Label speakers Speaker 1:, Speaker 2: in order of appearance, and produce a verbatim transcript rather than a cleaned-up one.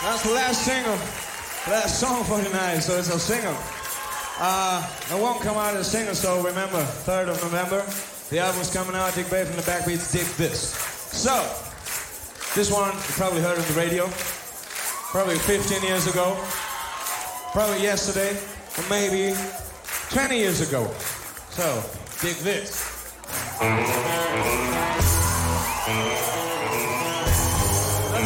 Speaker 1: That's the last single, last song for tonight, so it's a single. Uh, it won't come out as a single, so remember, third of November, the album's coming out, Dick Bates and the Backbeats, Dig This. So, this one you probably heard on the radio, probably fifteen years ago, probably yesterday, or maybe twenty years ago. So, dig this.